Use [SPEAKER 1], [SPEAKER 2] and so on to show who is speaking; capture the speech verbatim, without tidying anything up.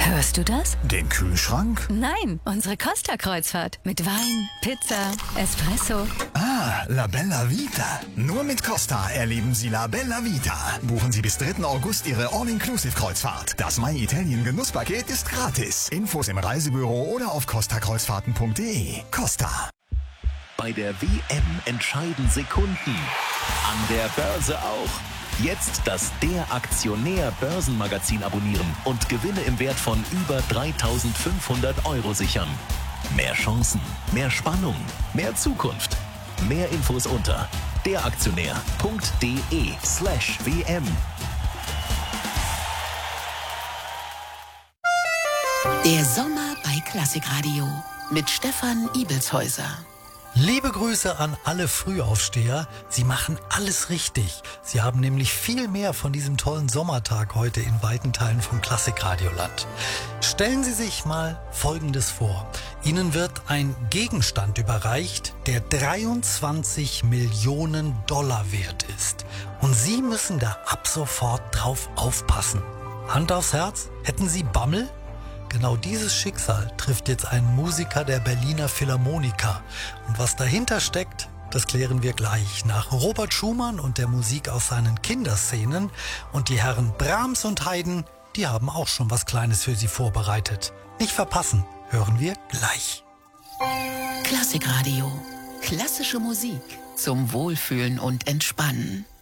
[SPEAKER 1] Hörst du das?
[SPEAKER 2] Den Kühlschrank?
[SPEAKER 1] Nein, unsere Costa-Kreuzfahrt. Mit Wein, Pizza, Espresso.
[SPEAKER 2] Ah, La Bella Vita. Nur mit Costa erleben Sie La Bella Vita. Buchen Sie bis dritten August Ihre All-Inclusive-Kreuzfahrt. Das My Italien Genusspaket ist gratis. Infos im Reisebüro oder auf costa kreuzfahrten punkt de. Costa.
[SPEAKER 3] Bei der W M entscheiden Sekunden. An der Börse auch. Jetzt das Der Aktionär Börsenmagazin abonnieren und Gewinne im Wert von über dreitausendfünfhundert Euro sichern. Mehr Chancen, mehr Spannung, mehr Zukunft. Mehr Infos unter deraktionär.de slash WM.
[SPEAKER 4] Der Sommer bei Klassikradio mit Stefan Ibelshäuser.
[SPEAKER 5] Liebe Grüße an alle Frühaufsteher. Sie machen alles richtig. Sie haben nämlich viel mehr von diesem tollen Sommertag heute in weiten Teilen von Klassikradioland. Stellen Sie sich mal Folgendes vor. Ihnen wird ein Gegenstand überreicht, der dreiundzwanzig Millionen Dollar wert ist. Und Sie müssen da ab sofort drauf aufpassen. Hand aufs Herz, hätten Sie Bammel? Genau dieses Schicksal trifft jetzt einen Musiker der Berliner Philharmoniker. Und was dahinter steckt, das klären wir gleich nach Robert Schumann und der Musik aus seinen Kinderszenen. Und die Herren Brahms und Haydn, die haben auch schon was Kleines für Sie vorbereitet. Nicht verpassen, hören wir gleich.
[SPEAKER 4] Klassikradio. Klassische Musik zum Wohlfühlen und Entspannen.